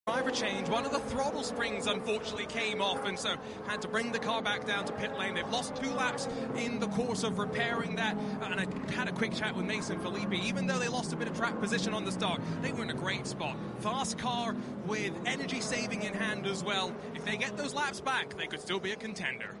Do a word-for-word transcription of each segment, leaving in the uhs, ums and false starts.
Driver change, one of the throttle springs unfortunately came off, and so had to bring the car back down to pit lane. They've lost two laps in the course of repairing that, and I had a quick chat with Mason Filippi. Even though they lost a bit of track position on the start, they were in a great spot. Fast car with energy saving in hand as well. If they get those laps back, they could still be a contender.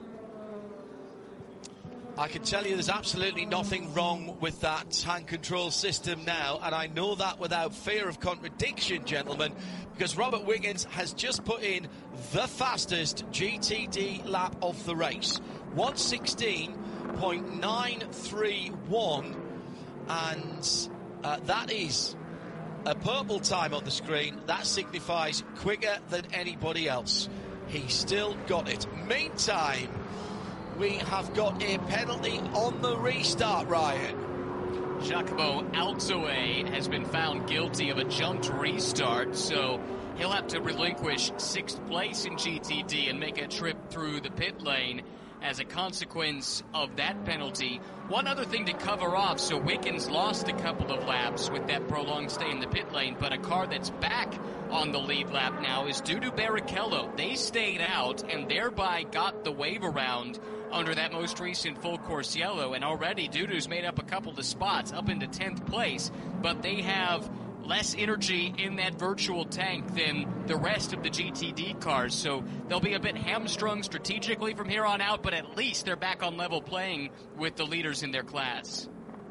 I can tell you there's absolutely nothing wrong with that tank control system now, and I know that without fear of contradiction, gentlemen, because Robert Wiggins has just put in the fastest G T D lap of the race. one sixteen point nine three one, and uh, that is a purple time on the screen. That signifies quicker than anybody else. He still got it. Meantime, we have got a penalty on the restart, Ryan. Giacomo Alzoe has been found guilty of a junked restart, so he'll have to relinquish sixth place in G T D and make a trip through the pit lane as a consequence of that penalty. One other thing to cover off, so Wiggins lost a couple of laps with that prolonged stay in the pit lane, but a car that's back on the lead lap now is Dudu Barrichello. They stayed out and thereby got the wave around under that most recent full course yellow, and already Dudu's made up a couple of spots up into tenth place, but they have less energy in that virtual tank than the rest of the G T D cars, so they'll be a bit hamstrung strategically from here on out, but at least they're back on level playing with the leaders in their class.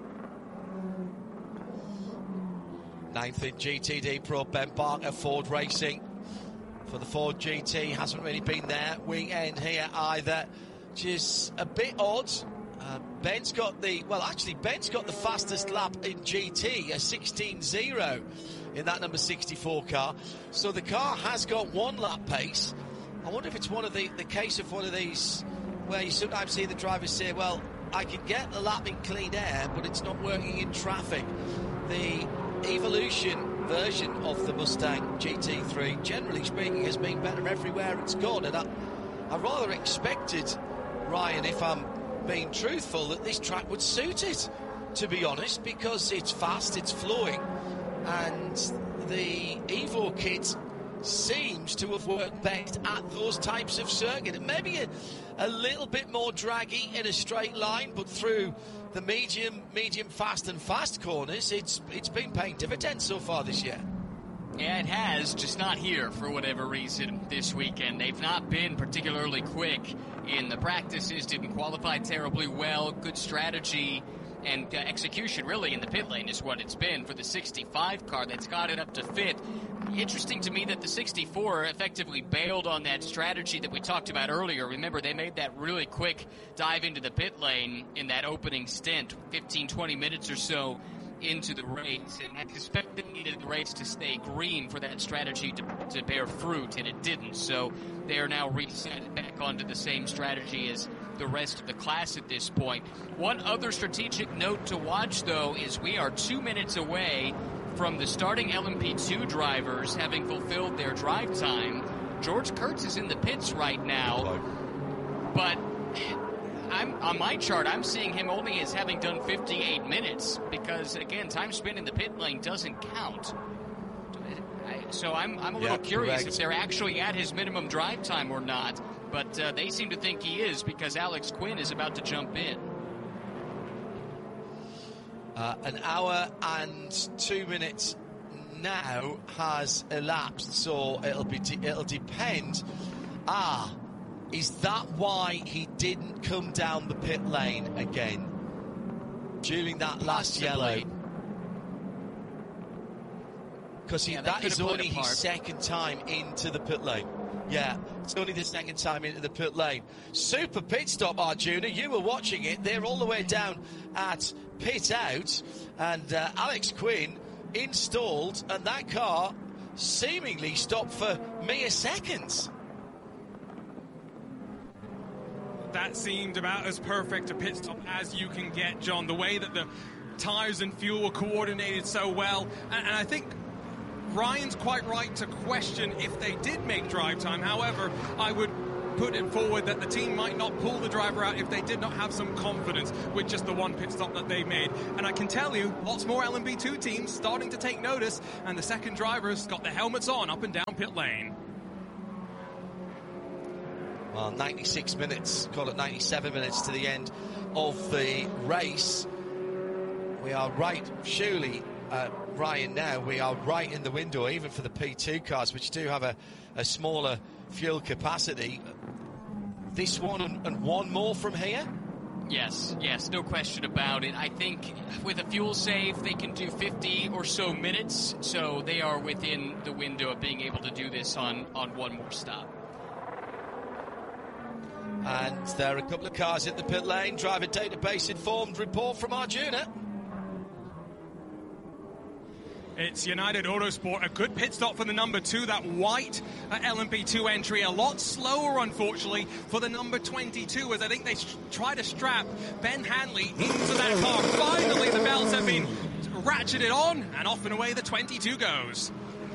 Ninth in G T D Pro, Ben Barker, Ford Racing. For the Ford G T, hasn't really been there weekend here either, which is a bit odd. Uh, Ben's got the, well actually Ben's got the fastest lap in G T, a sixteen zero in that number sixty-four car. So the car has got one lap pace. I wonder if it's one of the, the case of one of these where you sometimes see the drivers say, well, I can get the lap in clean air, but it's not working in traffic. The Evolution version of the Mustang G T three, generally speaking, has been better everywhere it's gone, and I, I rather expected, Ryan, if I'm being truthful, that this track would suit it, to be honest, because it's fast, it's flowing, and the Evo kit seems to have worked best at those types of circuit. It may be a, a little bit more draggy in a straight line, but through the medium, medium fast and fast corners, it's it's been paying dividends so far this year. Yeah, it has, just not here for whatever reason this weekend. They've not been particularly quick in the practices, didn't qualify terribly well, good strategy and uh, execution really in the pit lane is what it's been for the sixty-five car that's got it up to fifth. Interesting to me that the sixty-four effectively bailed on that strategy that we talked about earlier. Remember, they made that really quick dive into the pit lane in that opening stint, fifteen, twenty minutes or so into the race, and I suspect they needed the race to stay green for that strategy to, to bear fruit, and it didn't. So they are now reset back onto the same strategy as the rest of the class at this point. One other strategic note to watch, though, is we are two minutes away from the starting L M P two drivers having fulfilled their drive time. George Kurtz is in the pits right now, but I'm, on my chart, I'm seeing him only as having done fifty-eight minutes because, again, time spent in the pit lane doesn't count. I, so I'm, I'm a little yeah, curious correct. if they're actually at his minimum drive time or not, but uh, they seem to think he is because Alex Quinn is about to jump in. Uh, an hour and two minutes now has elapsed, so it'll be it'll depend. Ah, is that why he didn't come down the pit lane again during that last Possibly. yellow? Because Yeah, that that could is have played only a part. his second time into the pit lane. Yeah, it's only the second time into the pit lane. Super pit stop, Arjuna. You were watching it. They're all the way down at pit out. And uh, Alex Quinn installed, and that car seemingly stopped for mere seconds. That seemed about as perfect a pit stop as you can get, John. The way that the tyres and fuel were coordinated so well. And, and I think Ryan's quite right to question if they did make drive time. However, I would put it forward that the team might not pull the driver out if they did not have some confidence with just the one pit stop that they made. And I can tell you, lots more L M P two teams starting to take notice, and the second drivers got their helmets on up and down pit lane. Well, ninety-six minutes, call it ninety-seven minutes to the end of the race. We are right, surely, uh, Ryan, now we are right in the window, even for the P two cars, which do have a, a smaller fuel capacity. This one and, and one more from here? Yes, yes, no question about it. I think with a fuel save, they can do fifty or so minutes, so they are within the window of being able to do this on, on one more stop. And there are a couple of cars in the pit lane. Driver database informed. Report from Arjuna. It's United Autosport, a good pit stop for the number two, that white uh, L M P two entry. A lot slower, unfortunately, for the number twenty-two, as I think they sh- try to strap Ben Hanley into that car. Finally, the belts have been ratcheted on, and off and away the twenty-two goes.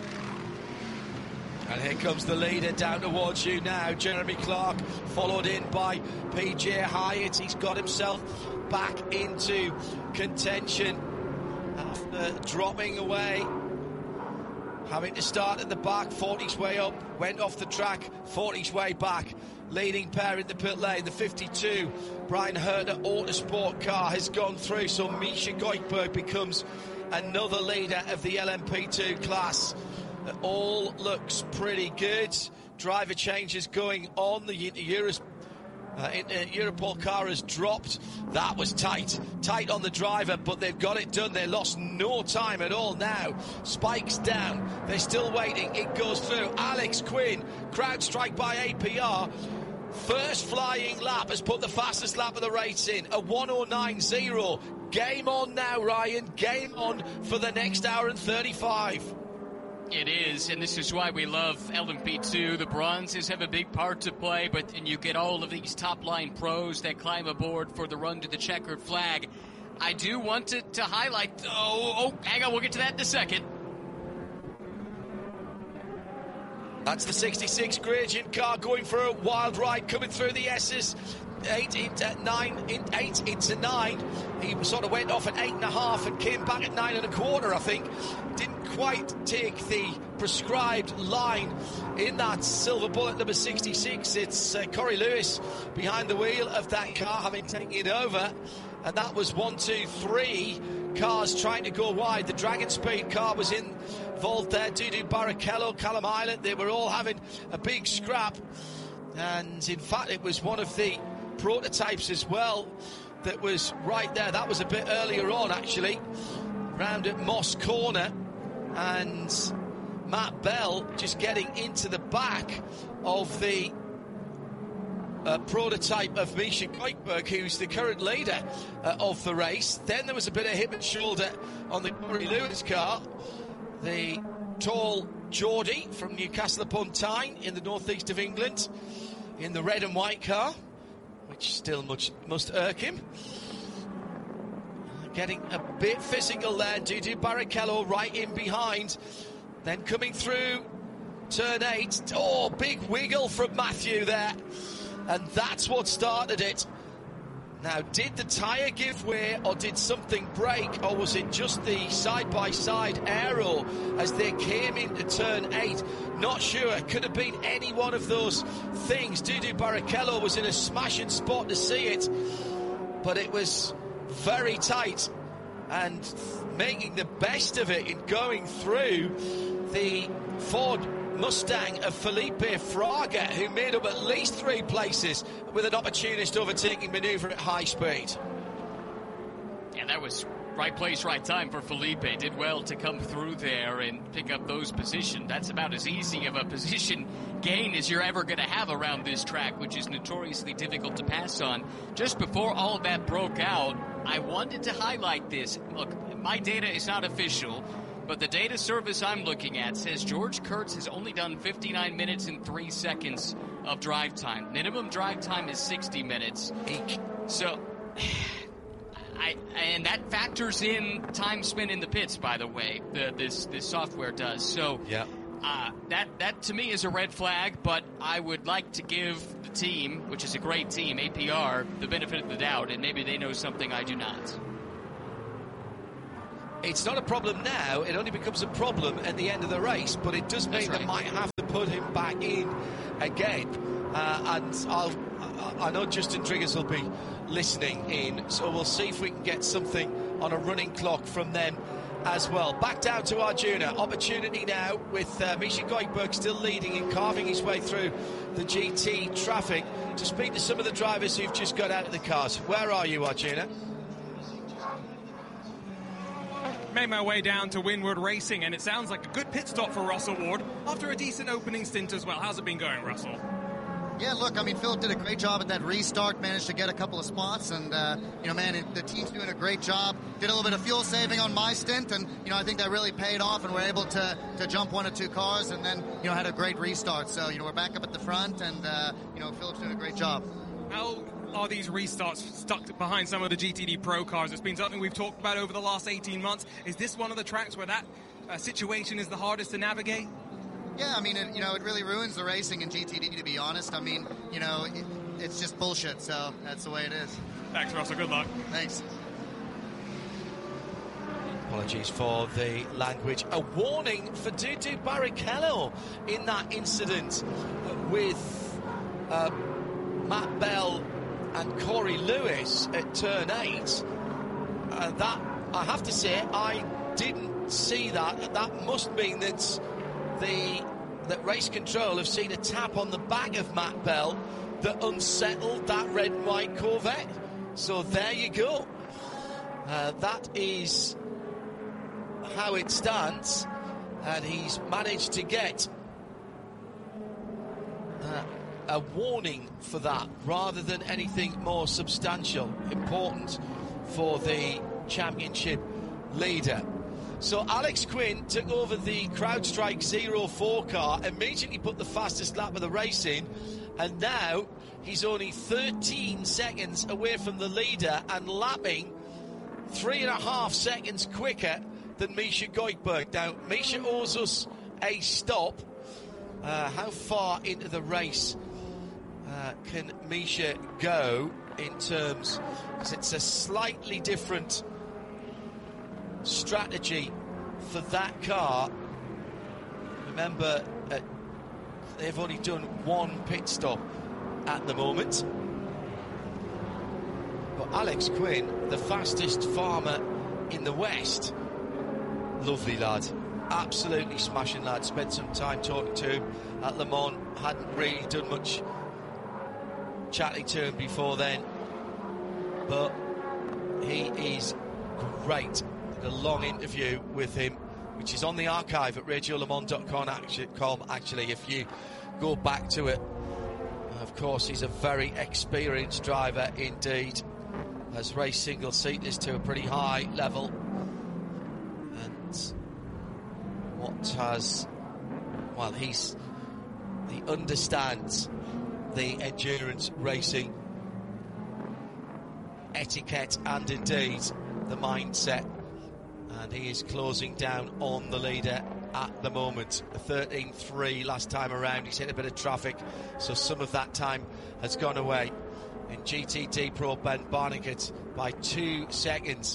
And here comes the leader down towards you now, Jeremy Clark, followed in by P J Hyatt. He's got himself back into contention after dropping away, having to start at the back, fought his way up, went off the track, fought his way back. Leading pair in the pit lane, the fifty-two Brian Herter Autosport car has gone through, so Misha Goikberg becomes another leader of the L M P two class. It all looks pretty good. Driver changes going on. The Euros, uh, Europol car has dropped. That was tight. Tight on the driver, but they've got it done. They lost no time at all now. Spikes down. They're still waiting. It goes through. Alex Quinn, crowd strike by A P R. First flying lap has put the fastest lap of the race in. A one oh nine point oh. Game on now, Ryan. Game on for the next hour and thirty-five. It is, and this is why we love L M P two. The bronzes have a big part to play, but and you get all of these top-line pros that climb aboard for the run to the checkered flag. I do want to, to highlight... Oh, oh, hang on, we'll get to that in a second. That's the sixty-six Gradient car going for a wild ride, coming through the S's. Eight into nine, in, eight into nine. He sort of went off at eight and a half and came back at nine and a quarter, I think. Didn't quite take the prescribed line in that Silver Bullet number sixty-six. It's uh, Corey Lewis behind the wheel of that car, having taken it over. And that was one, two, three cars trying to go wide. The Dragon Speed car was involved there. Dudu Barrichello, Callum Island, they were all having a big scrap. And in fact, it was one of the prototypes as well that was right there. That was a bit earlier on, actually, round at Moss Corner, and Matt Bell just getting into the back of the uh, prototype of Misha Goikberg, who's the current leader uh, of the race. Then there was a bit of hip and shoulder on the Corey Lewis car. The tall Geordie from Newcastle upon Tyne in the northeast of England in the red and white car, which still much must irk him. Getting a bit physical there. Dudu Barrichello right in behind. Then coming through turn eight. Oh, big wiggle from Matthew there. And that's what started it. Now, did the tyre give way, or did something break, or was it just the side-by-side aero as they came into turn eight? Not sure. Could have been any one of those things. Dudu Barrichello was in a smashing spot to see it, but it was very tight, and making the best of it in going through the Ford Mustang of Felipe Fraga, who made up at least three places with an opportunist overtaking manoeuvre at high speed. Yeah, that was right place, right time for Felipe. Did well to come through there and pick up those positions. That's about as easy of a position gain as you're ever going to have around this track, which is notoriously difficult to pass on. Just before all of that broke out, I wanted to highlight this. Look, my data is not official, but the data service I'm looking at says George Kurtz has only done fifty-nine minutes and three seconds of drive time. Minimum drive time is sixty minutes. So, I, and that factors in time spent in the pits, by the way, the, this this software does. So, yeah. Uh, that, that to me is a red flag, but I would like to give the team, which is a great team, A P R, the benefit of the doubt, and maybe they know something I do not. It's not a problem now, it only becomes a problem at the end of the race, but it does mean right. they might have to put him back in again. Uh, and I'll, I know Justin Triggers will be listening in, so we'll see if we can get something on a running clock from them as well. Back down to Arjuna. Opportunity now with uh, Misha Goikberg still leading and carving his way through the G T traffic to speak to some of the drivers who've just got out of the cars. Where are you, Arjuna? Made my way down to Winward Racing, and it sounds like a good pit stop for Russell Ward after a decent opening stint as well. How's it been going, Russell? Yeah, look, I mean, Philip did a great job at that restart, managed to get a couple of spots, and, uh, you know, man, it, the team's doing a great job. Did a little bit of fuel saving on my stint, and, you know, I think that really paid off, and we're able to, to jump one or two cars, and then, you know, had a great restart. So, you know, we're back up at the front, and, uh, you know, Philip's doing a great job. How are these restarts stuck behind some of the G T D Pro cars? It's been something we've talked about over the last eighteen months. Is this one of the tracks where that uh, situation is the hardest to navigate? Yeah, I mean, it, you know, it really ruins the racing in G T D, to be honest. I mean, you know, it, it's just bullshit, so that's the way it is. Thanks, Russell. Good luck. Thanks. Apologies for the language. A warning for Dudu Barrichello in that incident with uh, Matt Bell and Corey Lewis at turn eight. Uh, that, I have to say, I didn't see that. That must mean that the that race control have seen a tap on the back of Matt Bell that unsettled that red and white Corvette. So there you go. Uh, that is how it stands, and he's managed to get uh, a warning for that rather than anything more substantial, important for the championship leader. So Alex Quinn took over the CrowdStrike zero four car, immediately put the fastest lap of the race in, and now he's only thirteen seconds away from the leader and lapping three and a half seconds quicker than Misha Goikberg. Now, Misha owes us a stop. Uh, how far into the race uh, can Misha go in terms, because it's a slightly different strategy for that car. Remember, uh, they've only done one pit stop at the moment. But Alex Quinn, the fastest farmer in the West, lovely lad, absolutely smashing lad. Spent some time talking to him at Le Mans, hadn't really done much chatting to him before then, but he is great. A long interview with him, which is on the archive at radio le mans dot com actually, if you go back to it. Of course, he's a very experienced driver indeed, has raced single seaters to a pretty high level, and what has, well, he's he understands the endurance racing etiquette and indeed the mindset. And he is closing down on the leader at the moment. thirteen three last time around. He's hit a bit of traffic, so some of that time has gone away. In G T D Pro, Ben Barnicat by two seconds.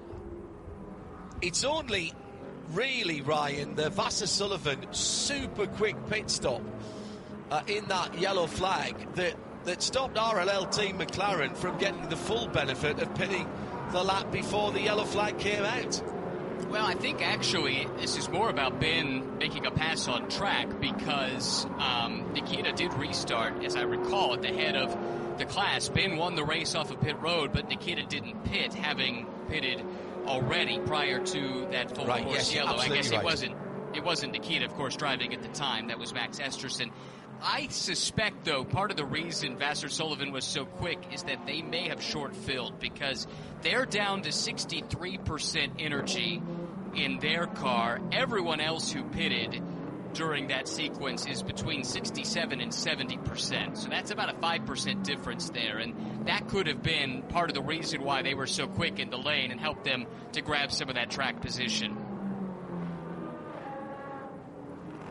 It's only really, Ryan, the Vassar Sullivan super quick pit stop uh, in that yellow flag that, that stopped R L L Team McLaren from getting the full benefit of pitting the lap before the yellow flag came out. Well, I think actually this is more about Ben making a pass on track, because um, Nikita did restart, as I recall, at the head of the class. Ben won the race off of pit road, but Nikita didn't pit, having pitted already prior to that full right, course yes, yellow. I guess right. it wasn't it wasn't Nikita, of course, driving at the time. That was Max Esterson. I suspect, though, part of the reason Vassar Sullivan was so quick is that they may have short-filled, because they're down to sixty-three percent energy in their car. Everyone else who pitted during that sequence is between sixty-seven and seventy percent. So that's about a five percent difference there, and that could have been part of the reason why they were so quick in the lane and helped them to grab some of that track position.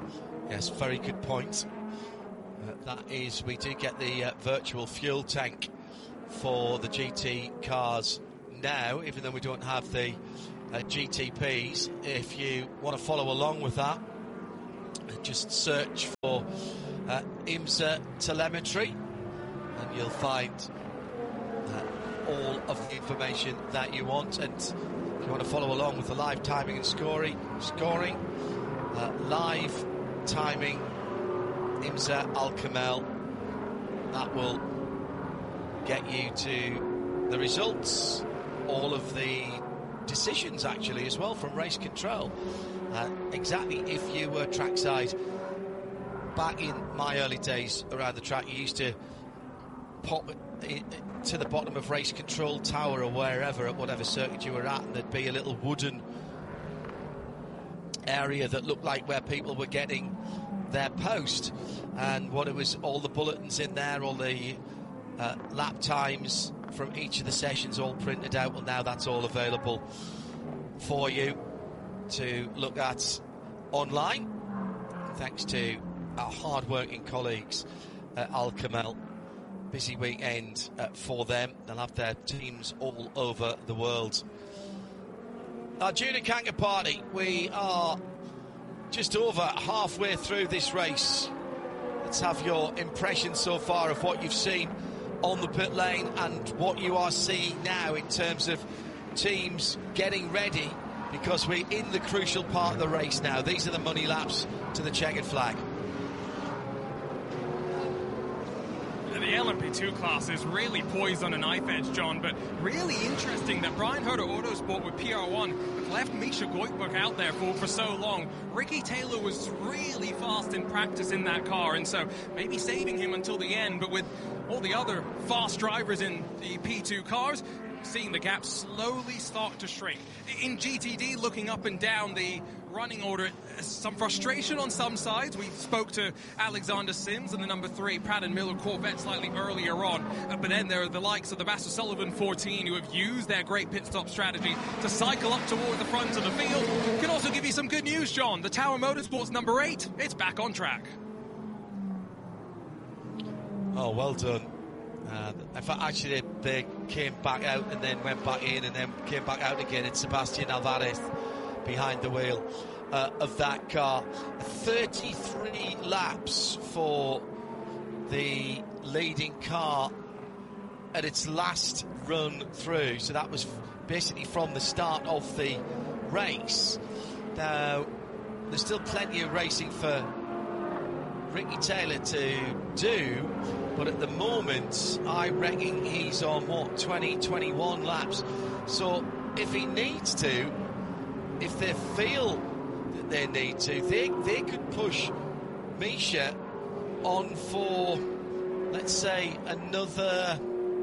Yes, very good point. Uh, that is, we do get the uh, virtual fuel tank for the G T cars now, even though we don't have the uh, G T Ps. If you want to follow along with that, just search for uh, IMSA telemetry and you'll find uh, all of the information that you want. And if you want to follow along with the live timing and scoring, scoring uh, live timing IMSA Al Kamel, that will get you to the results, all of the decisions actually as well from race control. Uh, exactly, if you were trackside back in my early days around the track, you used to pop it to the bottom of race control tower or wherever at whatever circuit you were at, and there'd be a little wooden area that looked like where people were getting their post, and what it was, all the bulletins in there, all the uh, lap times from each of the sessions all printed out. Well, now that's all available for you to look at online, thanks to our hard-working colleagues at Al Kamel. Busy weekend uh, for them. They'll have their teams all over the world. Our Junior Kanka party, we are just over halfway through this race. Let's have your impressions so far of what you've seen on the pit lane and what you are seeing now in terms of teams getting ready, because we're in the crucial part of the race now. These are the money laps to the checkered flag. The L M P two class is really poised on a knife edge, John, but really interesting that Brian Herter Autosport with P R one have left Misha Goikhberg out there for, for so long. Ricky Taylor was really fast in practice in that car, and so maybe saving him until the end, but with all the other fast drivers in the P two cars, seeing the gap slowly start to shrink. In G T D, looking up and down the running order, some frustration on some sides. We spoke to Alexander Sims and the number three Pratt and Miller Corvette slightly earlier on, uh, but then there are the likes of the Bassett Sullivan fourteen who have used their great pit stop strategy to cycle up toward the front of the field. Can also give you some good news, John. The Tower Motorsports number eight, it's back on track. Oh, well done. Uh, in fact, actually, they, they came back out and then went back in and then came back out again. It's Sebastian Alvarez behind the wheel uh, of that car. thirty-three laps for the leading car at its last run through. So that was basically from the start of the race. Now, there's still plenty of racing for Ricky Taylor to do, but at the moment I reckon he's on what, twenty, twenty-one laps. So if he needs to, if they feel that they need to, they, they could push Misha on for, let's say, another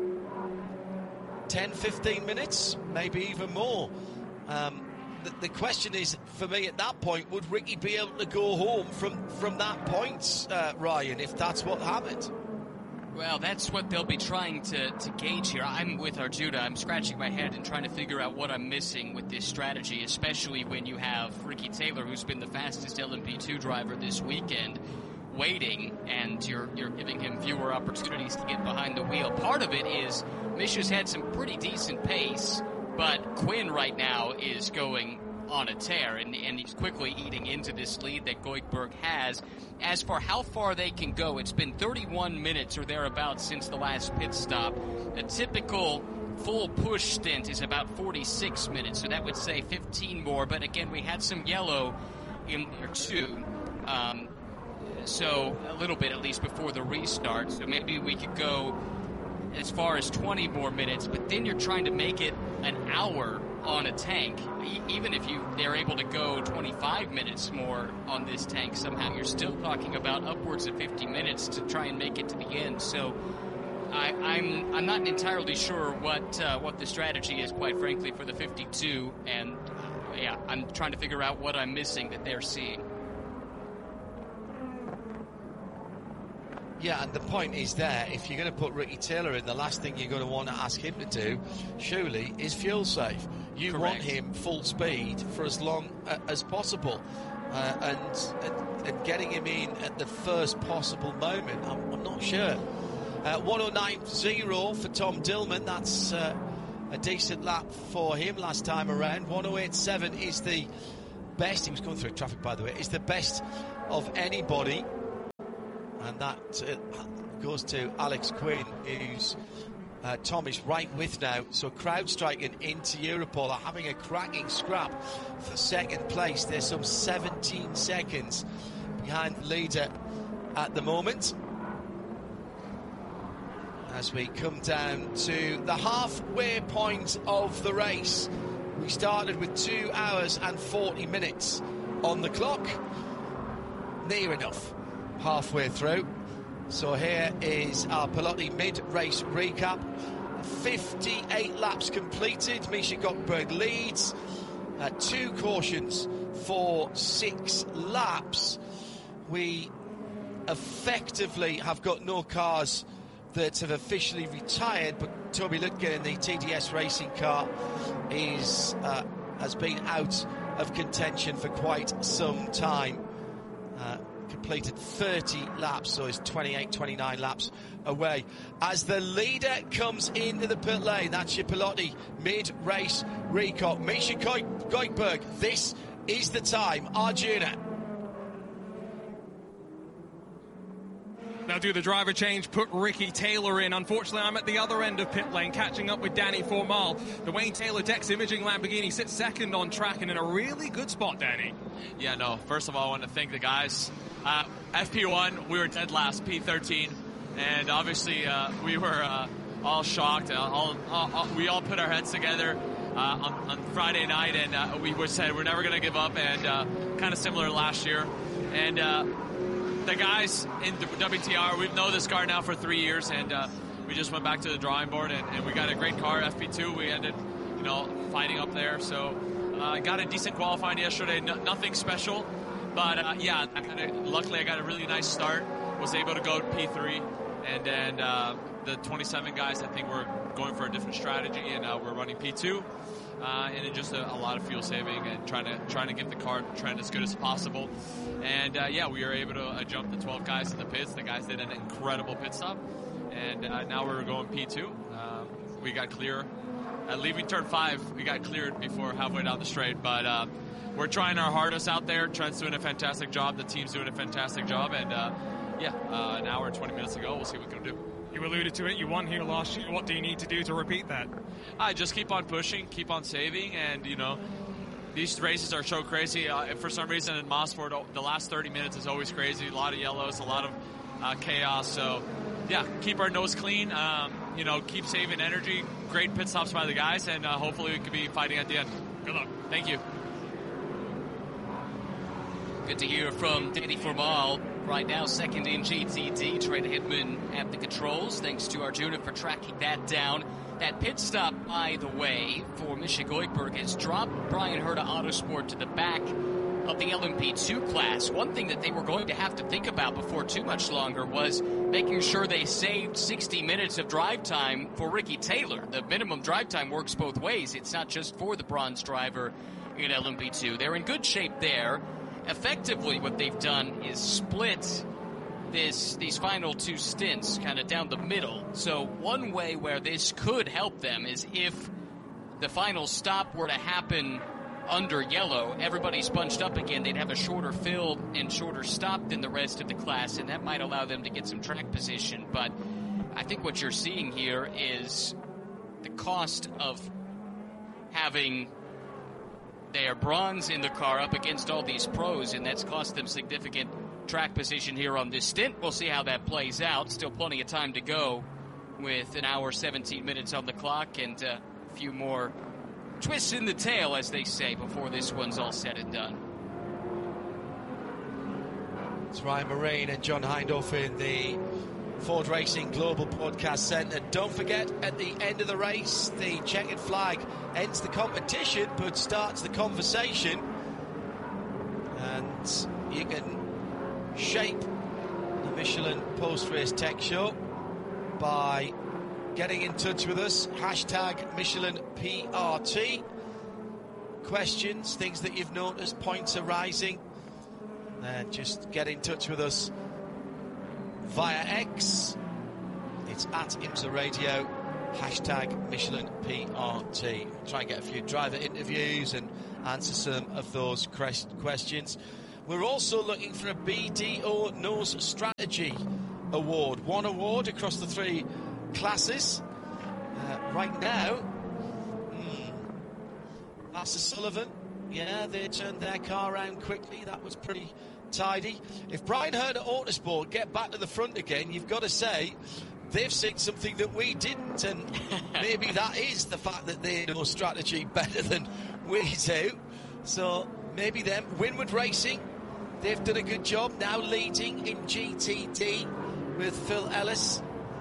ten, fifteen minutes, maybe even more. Um, the, the question is, for me at that point, would Ricky be able to go home from, from that point, uh, Ryan, if that's what happened? Well, that's what they'll be trying to, to gauge here. I'm with Arjuna. I'm scratching my head and trying to figure out what I'm missing with this strategy, especially when you have Ricky Taylor, who's been the fastest L M P two driver this weekend, waiting, and you're you're giving him fewer opportunities to get behind the wheel. Part of it is Misha's had some pretty decent pace, but Quinn right now is going on a tear, and, and he's quickly eating into this lead that Goikhberg has. As for how far they can go, it's been thirty-one minutes or thereabouts since the last pit stop. A typical full push stint is about forty-six minutes, so that would say fifteen more, but again, we had some yellow in there too. Um, so a little bit at least before the restart, so maybe we could go as far as twenty more minutes, but then you're trying to make it an hour on a tank. E- even if you they're able to go twenty-five minutes more on this tank somehow, you're still talking about upwards of fifty minutes to try and make it to the end. So I, I'm I'm not entirely sure what uh, what the strategy is, quite frankly, for the fifty-two, and uh, yeah, I'm trying to figure out what I'm missing that they're seeing. Yeah, and the point is there, if you're going to put Ricky Taylor in, the last thing you're going to want to ask him to do, surely, is fuel safe. You Correct. want him full speed for as long uh, as possible. uh, and, and, and getting him in at the first possible moment. I'm, I'm not sure. Uh, one oh nine point oh for Tom Dillman. That's uh, a decent lap for him last time around. one oh eight point seven is the best. He was going through traffic, by the way. Is the best of anybody. And that uh, goes to Alex Quinn, who's uh, Tom is right with now. So Crowdstriking into Europol are having a cracking scrap for second place. They're some seventeen seconds behind the leader at the moment. As we come down to the halfway point of the race, we started with two hours and forty minutes on the clock. Near enough halfway through. So here is our Pelotti mid-race recap. fifty-eight laps completed. Misha Gökberg leads. Uh, two cautions for six laps. We effectively have got no cars that have officially retired, but Toby Lutke in the T D S racing car is uh, has been out of contention for quite some time. Uh, completed thirty laps, so is twenty-eight, twenty-nine laps away. As the leader comes into the pit lane, that's your Pelotti mid-race recap. Misha Gökberg, this is the time. Arjuna. Now do the driver change, put Ricky Taylor in. Unfortunately, I'm at the other end of pit lane, catching up with Danny Formal. The Wayne Taylor Dex Imaging Lamborghini sits second on track and in a really good spot, Danny. Yeah, no, first of all, I want to thank the guys. Uh, F P one, we were dead last, P thirteen, and obviously uh, we were uh, all shocked. Uh, all, all, all, we all put our heads together uh, on, on Friday night, and uh, we were said we're never going to give up, and uh, kind of similar last year. And uh, the guys in the W T R, we know this car now for three years, and uh, we just went back to the drawing board, and, and we got a great car, F P two. We ended, you know, fighting up there. So I uh, got a decent qualifying yesterday, no, nothing special. But, uh, yeah, I got a, luckily I got a really nice start, was able to go to P three, and then uh, the twenty-seven guys, I think we're going for a different strategy, and uh, we're running P two. Uh, and it just a, a lot of fuel saving and trying to trying to get the car trend as good as possible. And uh, yeah, we were able to uh, jump the twelve guys in the pits. The guys did an incredible pit stop, and uh, now we're going P two. Uh, we got clear at leaving turn five. We got cleared before halfway down the straight, but uh, we're trying our hardest out there. Trent's doing a fantastic job. The team's doing a fantastic job, and uh, yeah, uh, an hour and twenty minutes ago, we'll see what we can do. You alluded to it. You won here last year. What do you need to do to repeat that? I just keep on pushing, keep on saving, and, you know, these races are so crazy. Uh, for some reason in Mosport, the last thirty minutes is always crazy. A lot of yellows, a lot of uh, chaos. So, yeah, keep our nose clean. Um, you know, keep saving energy. Great pit stops by the guys, and uh, hopefully we can be fighting at the end. Good luck. Thank you. Good to hear from Danny Formal. Right now, second in G T D. Trent Hidman at the controls. Thanks to Arjuna for tracking that down. That pit stop, by the way, for Misha Gökberg has dropped Brian Herta Autosport to the back of the L M P two class. One thing that they were going to have to think about before too much longer was making sure they saved sixty minutes of drive time for Ricky Taylor. The minimum drive time works both ways. It's not just for the bronze driver in L M P two. They're in good shape there. Effectively, what they've done is split this these final two stints kind of down the middle. So one way where this could help them is if the final stop were to happen under yellow, everybody's bunched up again, they'd have a shorter field and shorter stop than the rest of the class, and that might allow them to get some track position. But I think what you're seeing here is the cost of having their bronze in the car up against all these pros, and that's cost them significant track position here on this stint. We'll see how that plays out. Still plenty of time to go with an hour, seventeen minutes on the clock, and uh, a few more twists in the tail, as they say, before this one's all said and done. It's Ryan Marine and John Hindhaugh in the Ford Racing Global Podcast Centre. Don't forget, at the end of the race, the checkered flag ends the competition but starts the conversation. And you can shape the Michelin post-race tech show by getting in touch with us. Hashtag Michelin P R T. Questions, things that you've noticed, points arising then just get in touch with us via X. It's at IMSA Radio, hashtag Michelin P R T. We'll try and get a few driver interviews and answer some of those questions. We're also looking for a B D O Nose Strategy Award. One award across the three classes. Uh, right now, mm, Asa Sullivan, yeah, they turned their car around quickly. That was pretty tidy. If Brian Herd at Autosport get back to the front again, you've got to say they've seen something that we didn't, and maybe that is the fact that they know strategy better than we do. So maybe them. Winward Racing, they've done a good job, now leading in G T D with Phil Ellis.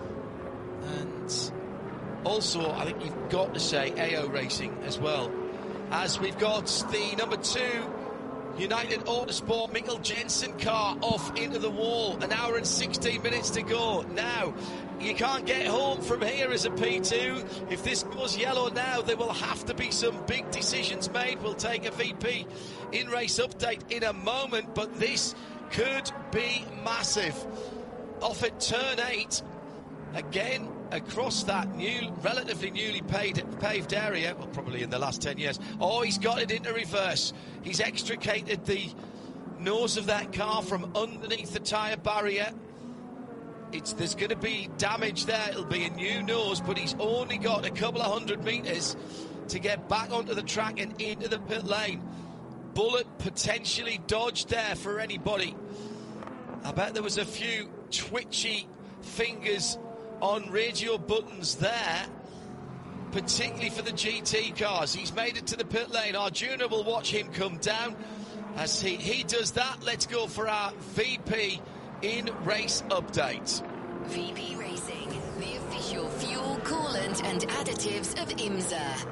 And also, I think you've got to say A O Racing as well, as we've got the number two United Autosport Mikkel Jensen car off into the wall. An hour and sixteen minutes to go. Now, you can't get home from here as a P two. If this goes yellow now, there will have to be some big decisions made. We'll take a V P in-race update in a moment, but this could be massive. Off at turn eight, again, across that new, relatively newly paved, paved area, well, probably in the last ten years. Oh, he's got it into reverse. He's extricated the nose of that car from underneath the tyre barrier. It's, there's going to be damage there. It'll be a new nose, but he's only got a couple of hundred metres to get back onto the track and into the pit lane. Bullet potentially dodged there for anybody. I bet there was a few twitchy fingers on radio buttons there, particularly for the G T cars. He's made it to the pit lane. Arjuna will watch him come down. As he, he does that, let's go for our V P in-race update. V P Racing, the official fuel, coolant and additives of IMSA.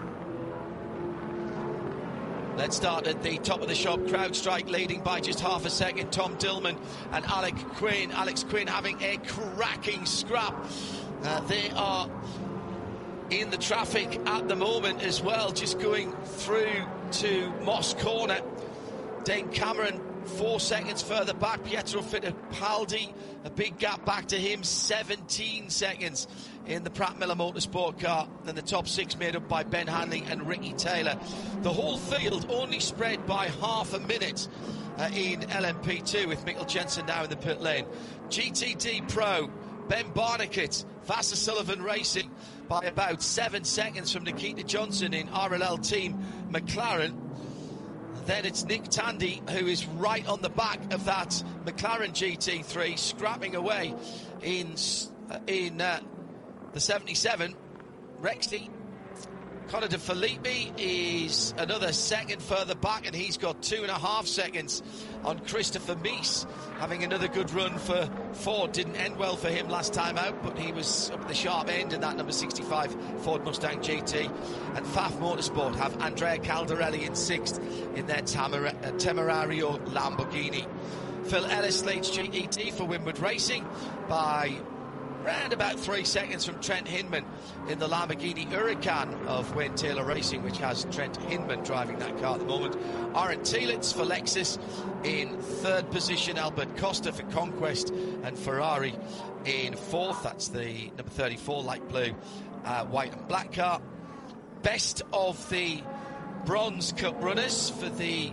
Let's start at the top of the shop. CrowdStrike leading by just half a second. Tom Dillman and Alec Quinn. Alex Quinn having a cracking scrap. Uh, they are in the traffic at the moment as well, just going through to Moss Corner. Dane Cameron four seconds further back. Pietro Fittipaldi, a big gap back to him, seventeen seconds in the Pratt Miller Motorsport car. Then the top six made up by Ben Hanley and Ricky Taylor. The whole field only spread by half a minute uh, in L M P two, with Mikkel Jensen now in the pit lane. G T D Pro, Ben Barnicat, Vasser Sullivan Racing by about seven seconds from Nikita Johnson in R L L Team McLaren. Then it's Nick Tandy, who is right on the back of that McLaren G T three, scrapping away in uh, in uh, the seventy-seven. Rexy Connor De Filippi is another second further back, and he's got two and a half seconds on Christopher Mies, having another good run for Ford. Didn't end well for him last time out, but he was up at the sharp end in that number sixty-five Ford Mustang G T. And F A F Motorsport have Andrea Caldarelli in sixth in their Tamara, uh, Temerario Lamborghini. Phil Ellis leads G E T for Winward Racing by round about three seconds from Trent Hinman in the Lamborghini Huracan of Wayne Taylor Racing, which has Trent Hinman driving that car at the moment. Aaron Tielitz for Lexus in third position. Albert Costa for Conquest, and Ferrari in fourth. That's the number thirty-four light blue, uh, white and black car. Best of the Bronze Cup runners for the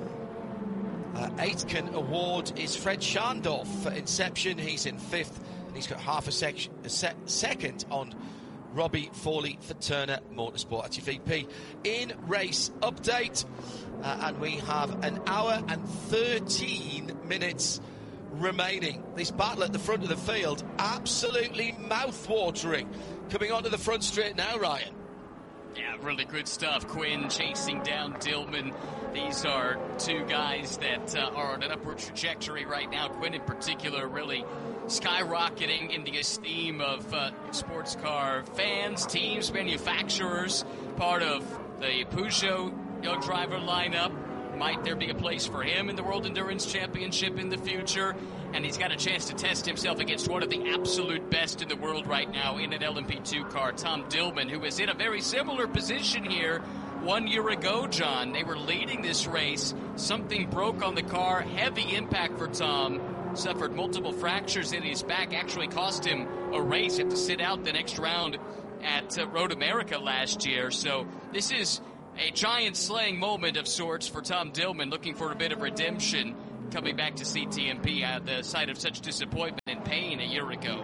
uh, Aitken Award is Fred Schandorf for Inception. He's in fifth. He's got half a, sec- a se- second on Robbie Fawley for Turner Motorsport. That's your V P in race update. Uh, and we have an hour and thirteen minutes remaining. This battle at the front of the field, absolutely mouth-watering. Coming onto the front straight now, Ryan. Yeah, really good stuff. Quinn chasing down Dillman. These are two guys that uh, are on an upward trajectory right now. Quinn in particular really skyrocketing in the esteem of uh, sports car fans, teams, manufacturers, part of the Peugeot young driver lineup. Might there be a place for him in the World Endurance Championship in the future? And he's got a chance to test himself against one of the absolute best in the world right now in an L M P two car, Tom Dillman, who is in a very similar position here one year ago, John. They were leading this race. Something broke on the car. Heavy impact for Tom. Suffered multiple fractures in his back. Actually cost him a race. Had to sit out the next round at uh, Road America last year. So this is a giant slaying moment of sorts for Tom Dillman, looking for a bit of redemption, coming back to C T M P at the site of such disappointment and pain a year ago.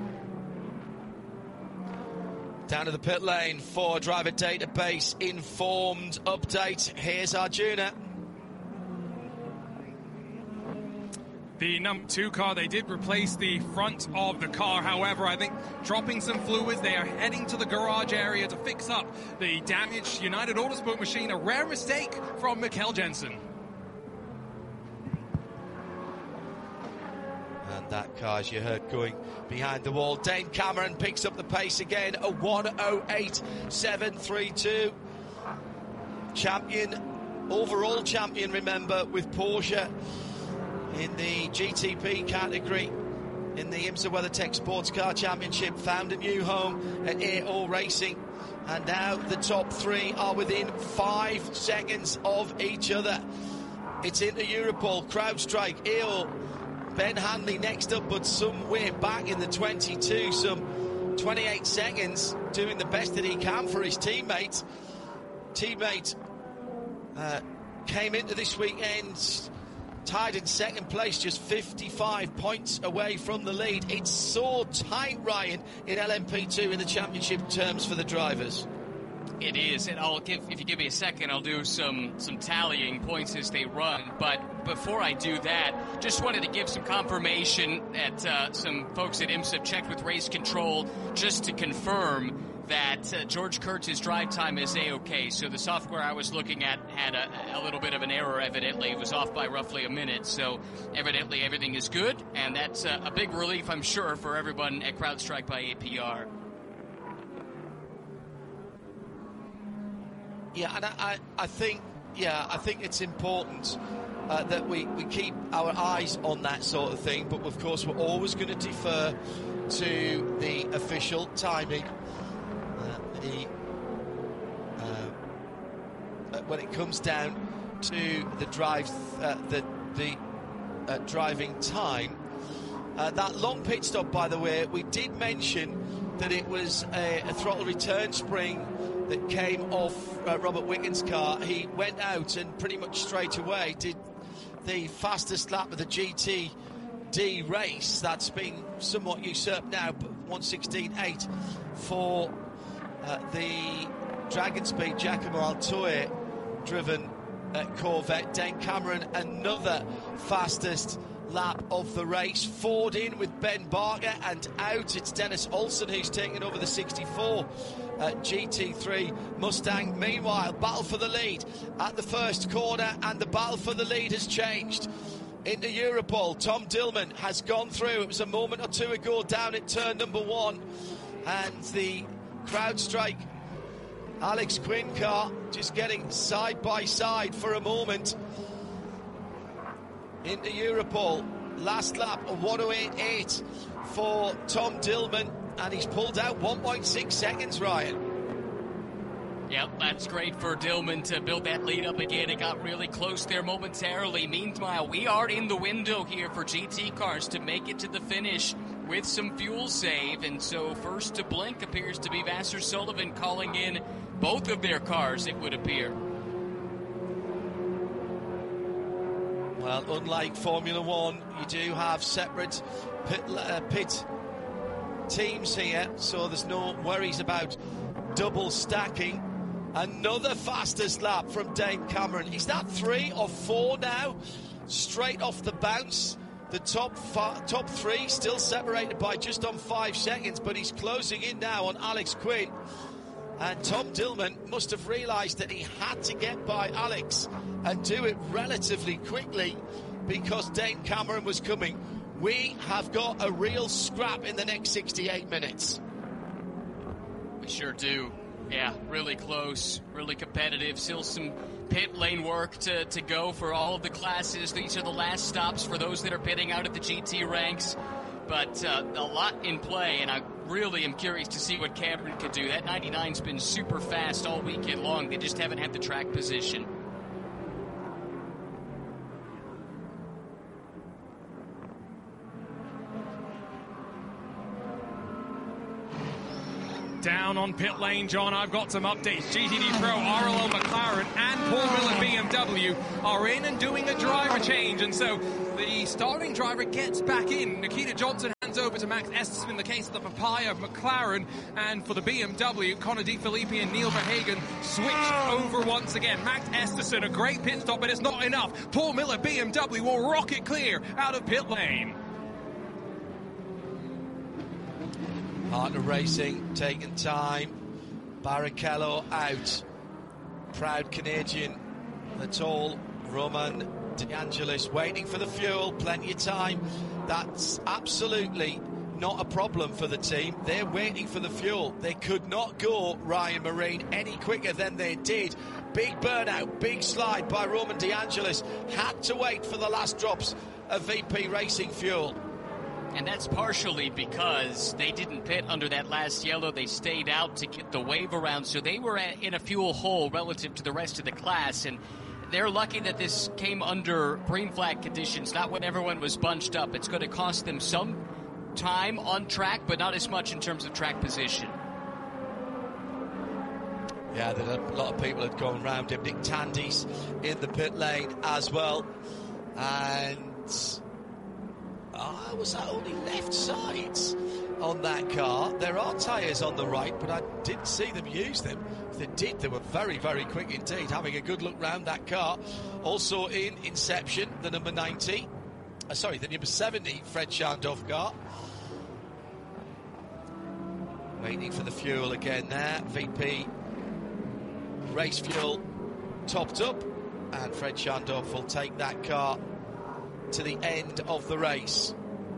Down to the pit lane for driver database informed update. Here's Arjuna. The number two car, they did replace the front of the car. However, I think dropping some fluids, they are heading to the garage area to fix up the damaged United Autosport machine. A rare mistake from Mikkel Jensen. And that car, as you heard, going behind the wall. Dane Cameron picks up the pace again. A one oh eight seven thirty-two. Champion, overall champion, remember, with Porsche in the G T P category in the IMSA WeatherTech Sports Car Championship. Found a new home at A O Racing. And now the top three are within five seconds of each other. It's into Europol, CrowdStrike, A O, Ben Hanley next up, but somewhere back in the twenty-two, some twenty-eight seconds, doing the best that he can for his teammate. Teammate uh, came into this weekend tied in second place, just fifty-five points away from the lead. It's so tight, Ryan, in L M P two in the championship terms for the drivers. It is, and I'll give, if you give me a second, I'll do some some tallying points as they run. But before I do that, just wanted to give some confirmation that uh, some folks at IMSA checked with Race Control just to confirm that uh, George Kurtz's drive time is A-OK. So the software I was looking at had a, a little bit of an error, evidently. It was off by roughly a minute. So evidently everything is good, and that's uh, a big relief, I'm sure, for everyone at CrowdStrike by A P R. Yeah, and I, I think, yeah, I think it's important uh, that we, we keep our eyes on that sort of thing. But of course, we're always going to defer to the official timing. Uh, the, uh, when it comes down to the drive, uh, the the uh, driving time. Uh, that long pit stop, by the way, we did mention that it was a, a throttle return spring that came off uh, Robert Wiggins' car. He went out and pretty much straight away did the fastest lap of the G T D race. That's been somewhat usurped now, but one sixteen eight for uh, the Dragon Speed Giacomo Altoe driven uh, Corvette. Dane Cameron, another fastest lap of the race. Ford in with Ben Barker, and out it's Dennis Olsen who's taken over the sixty-four uh, G T three Mustang. Meanwhile, battle for the lead at the first corner, and the battle for the lead has changed. Into Europol, Tom Dillman has gone through. It was a moment or two ago down at turn number one, and the CrowdStrike Alex Quinn car just getting side by side for a moment. Into Europol, last lap of one oh eight eight for Tom Dillman, and he's pulled out one point six seconds, Ryan. Yep, that's great for Dillman to build that lead up again. It got really close there momentarily. Meanwhile, we are in the window here for G T cars to make it to the finish with some fuel save, and so first to blink appears to be Vasser Sullivan, calling in both of their cars, it would appear. Well, unlike Formula One, you do have separate pit, uh, pit teams here, so there's no worries about double stacking. Another fastest lap from Dane Cameron. Is that three or four now? Straight off the bounce. The top fa- top three still separated by just on five seconds, but he's closing in now on Alex Quinn. And Tom Dillman must have realised that he had to get by Alex and do it relatively quickly because Dane Cameron was coming. We have got a real scrap in the next sixty-eight minutes. We sure do. Yeah, really close, really competitive. Still some pit lane work to, to go for all of the classes. These are the last stops for those that are pitting out at the G T ranks. but uh, a lot in play, and I really am curious to see what Cameron could do. That ninety-nine's been super fast all weekend long. They just haven't had the track position. Down on pit lane, John, I've got some updates. G T D Pro, R L L McLaren, and Paul Miller B M W are in and doing a driver change, and so the starting driver gets back in. Nikita Johnson hands over to Max Esterson in the case of the Papaya of McLaren, and for the B M W, Connor De Filippi and Neil Verhagen switch over once again. Max Esterson, a great pit stop, but it's not enough. Paul Miller B M W will rocket clear out of pit lane. Partner Racing taking time. Barrichello out. Proud Canadian, the tall Roman De Angelis waiting for the fuel. Plenty of time. That's absolutely not a problem for the team. They're waiting for the fuel. They could not go Ryan Marine any quicker than they did. Big burnout, big slide by Roman De Angelis. Had to wait for the last drops of V P Racing fuel. And that's partially because they didn't pit under that last yellow. They stayed out to get the wave around, so they were at, in a fuel hole relative to the rest of the class. And they're lucky that this came under green flag conditions, not when everyone was bunched up. It's going to cost them some time on track, but not as much in terms of track position. Yeah, there a lot of people had gone round him. Nick Tandy's in the pit lane as well. And oh, was that only left sides on that car? There are tyres on the right, but I didn't see them use them. If they did, they were very, very quick indeed, having a good look round that car. Also in Inception, the number ninety, uh, sorry, the number seventy, Fred Schandorf car. Waiting for the fuel again there. V P race fuel topped up, and Fred Schandorf will take that car to the end of the race.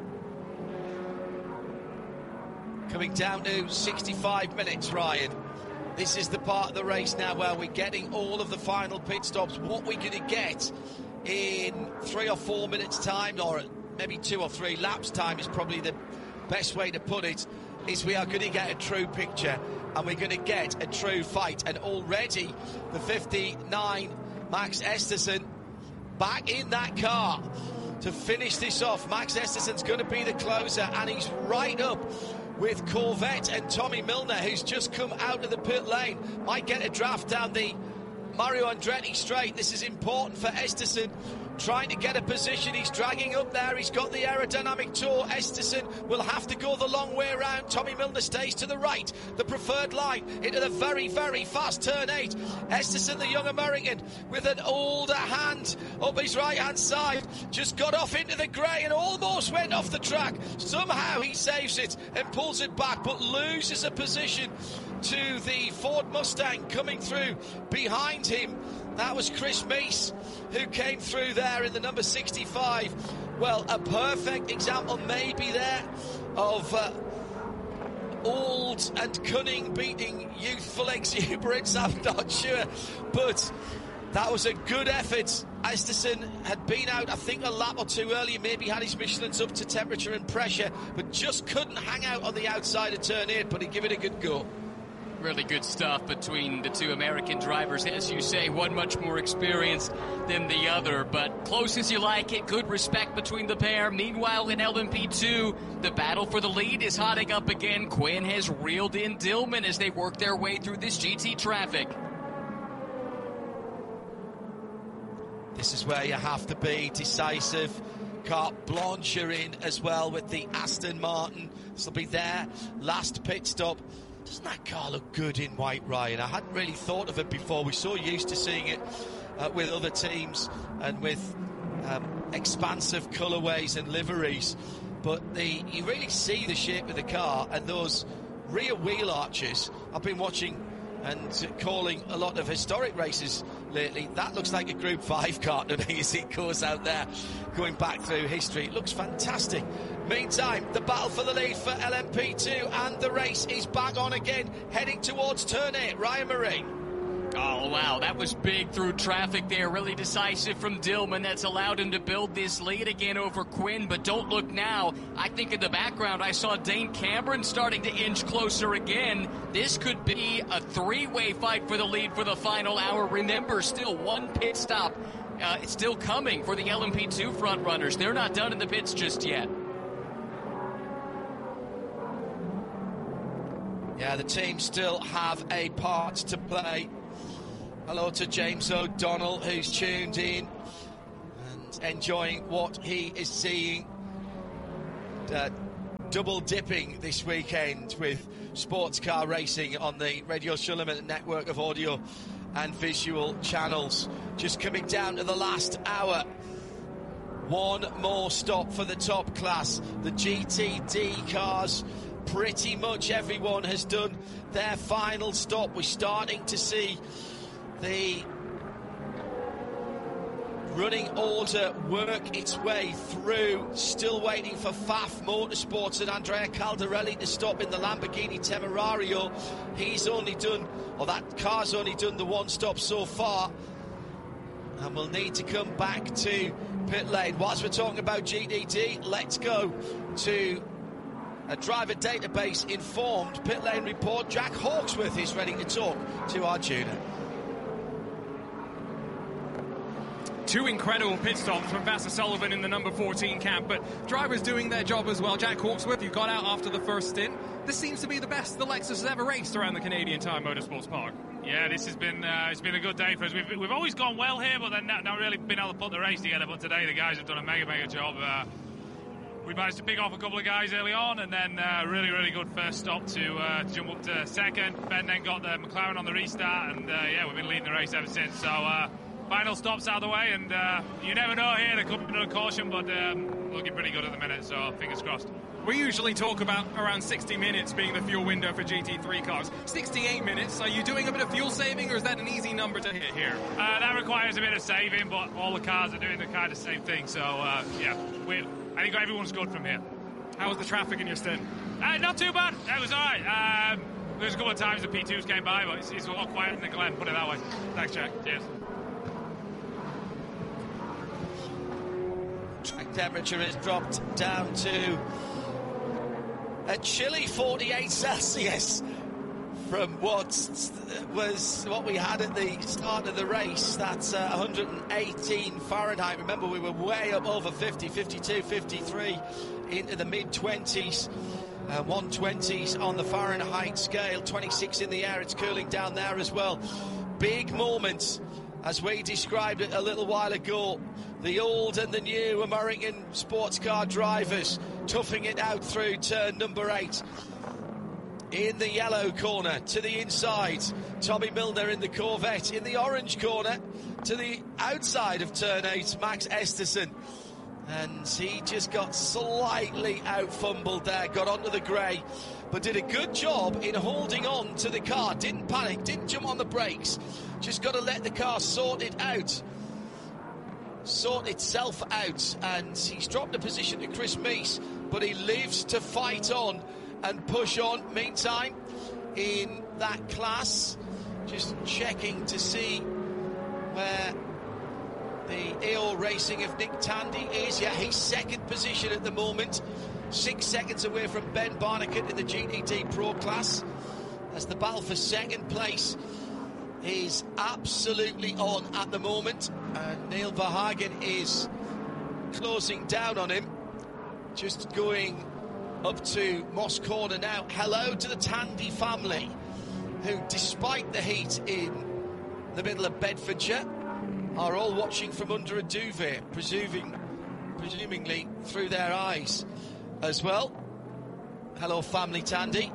Coming down to sixty-five minutes, Ryan. This is the part of the race now where we're getting all of the final pit stops. What we're going to get in three or four minutes time, or maybe two or three laps time is probably the best way to put it, is we are going to get a true picture and we're going to get a true fight. And already the fifty-nine Max Esterson back in that car to finish this off. Max Esterson's going to be the closer, and he's right up with Corvette and Tommy Milner, who's just come out of the pit lane. Might get a draft down the Mario Andretti straight. This is important for Esterson, trying to get a position. He's dragging up there. He's got the aerodynamic tour. Esterson will have to go the long way around. Tommy Milner stays to the right, the preferred line, into the very, very fast turn eight. Esterson, the young American, with an older hand up his right-hand side, just got off into the grey and almost went off the track. Somehow he saves it and pulls it back, but loses a position to the Ford Mustang coming through behind him. That was Chris Meese who came through there in the number sixty-five. Well, a perfect example maybe there of uh, old and cunning beating youthful exuberance. I'm not sure, but that was a good effort. Esterson had been out, I think, a lap or two earlier, maybe had his Michelins up to temperature and pressure, but just couldn't hang out on the outside of turn eight, but he'd give it a good go. Really good stuff between the two American drivers. As you say, one much more experienced than the other, but close as you like it. Good respect between the pair. Meanwhile, in L M P two, the battle for the lead is hotting up again. Quinn has reeled in Dillman as they work their way through this G T traffic. This is where you have to be decisive. Carte Blanche are in as well with the Aston Martin. This will be their last pit stop. Doesn't that car look good in white, Ryan? I hadn't really thought of it before. We're so used to seeing it uh, with other teams and with um, expansive colourways and liveries. But the, you really see the shape of the car and those rear wheel arches. I've been watching and calling a lot of historic races lately. That looks like a Group five car to me as it goes out there, going back through history. It looks fantastic. Meantime, the battle for the lead for L M P two, and the race is back on again, heading towards turn eight. Ryan Marine. Oh, wow, that was big through traffic there. Really decisive from Dillman. That's allowed him to build this lead again over Quinn. But don't look now. I think in the background I saw Dane Cameron starting to inch closer again. This could be a three-way fight for the lead for the final hour. Remember, still one pit stop. Uh, it's still coming for the L M P two front runners. They're not done in the pits just yet. Yeah, the team still have a part to play. Hello to James O'Donnell, who's tuned in and enjoying what he is seeing. Uh, double dipping this weekend with sports car racing on the Radio Shulman network of audio and visual channels. Just coming down to the last hour. One more stop for the top class. The G T D cars. Pretty much everyone has done their final stop. We're starting to see the running order work its way through. Still waiting for F A F Motorsports and Andrea Caldarelli to stop in the Lamborghini Temerario. He's only done, or that car's only done the one stop so far. And we'll need to come back to pit lane. Whilst we're talking about G T D, let's go to a driver database informed pit lane report. Jack Hawksworth is ready to talk to our tuner. Two incredible pit stops from Vasser Sullivan in the number fourteen camp, but drivers doing their job as well. Jack Hawksworth, you got out after the first stint. This seems to be the best the Lexus has ever raced around the Canadian Tire Motorsports Park. Yeah, this has been uh, it's been a good day for us. We've, we've always gone well here, but then not, not really been able to put the race together. But today the guys have done a mega, mega job. Uh, we managed to pick off a couple of guys early on, and then uh, really, really good first stop to uh, jump up to second. Ben then got the McLaren on the restart, and uh, yeah, we've been leading the race ever since. So uh, final stops out of the way, and uh, you never know here. There could be another caution, but um, looking pretty good at the minute, so fingers crossed. We usually talk about around sixty minutes being the fuel window for G T three cars. sixty-eight minutes, are you doing a bit of fuel saving, or is that an easy number to hit here? Uh, that requires a bit of saving, but all the cars are doing the kind of same thing, so uh, yeah, we, I think everyone's good from here. How was the traffic in your stint? Uh, not too bad, that was alright. Um, there's a couple of times the P twos came by, but it's, it's a lot quieter in the Glen, put it that way. Thanks, Jack. Cheers. Track temperature has dropped down to a chilly forty-eight Celsius from what was what we had at the start of the race. That's uh, one hundred eighteen Fahrenheit. Remember, we were way up over fifty, fifty-two, fifty-three, into the mid twenties. Uh, one twenties on the Fahrenheit scale, twenty-six in the air. It's cooling down there as well. Big moments, as we described it a little while ago. The old and the new American sports car drivers toughing it out through turn number eight. In the yellow corner to the inside, Tommy Milner in the Corvette. In the orange corner to the outside of turn eight, Max Esterson. And he just got slightly out-fumbled there, got onto the grey, but did a good job in holding on to the car. Didn't panic, didn't jump on the brakes. Just got to let the car sort it out. Sort itself out. And he's dropped the position to Chris Meese, but he lives to fight on and push on. Meantime, in that class, just checking to see where the E O Racing of Nick Tandy is. Yeah, he's second position at the moment, six seconds away from Ben Barnicat in the G T D Pro class, as the battle for second place is absolutely on at the moment, and Neil Verhagen is closing down on him, just going up to Moss Corner now. Hello to the Tandy family, who, despite the heat in the middle of Bedfordshire, are all watching from under a duvet, presuming, presumingly through their eyes as well. Hello, family Tandy.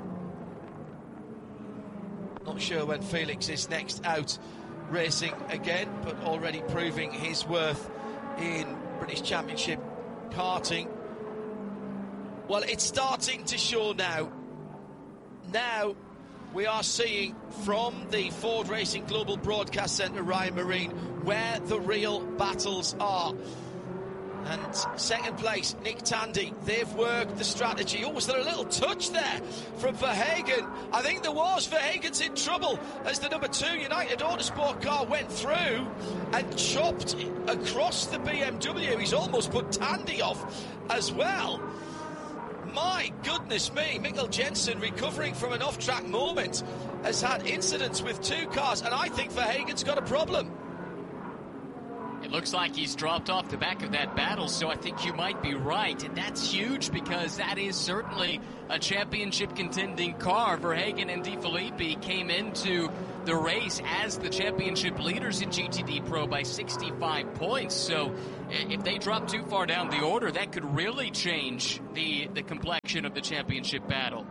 Not sure when Felix is next out racing again, but already proving his worth in British Championship karting. Well, it's starting to show now. Now we are seeing from the Ford Racing Global Broadcast Centre, Ryan Marine, where the real battles are. And second place, Nick Tandy. They've worked the strategy. Oh, was there a little touch there from Verhagen? I think there was. Verhagen's in trouble as the number two United Autosport car went through and chopped across the B M W. He's almost put Tandy off as well. My goodness me, Mikkel Jensen, recovering from an off-track moment, has had incidents with two cars, and I think Verhagen's got a problem. It looks like he's dropped off the back of that battle, so I think you might be right. And that's huge because that is certainly a championship contending car. Verhagen and De Filippi came into the race as the championship leaders in G T D Pro by sixty-five points. So if they drop too far down the order, that could really change the, the complexion of the championship battle.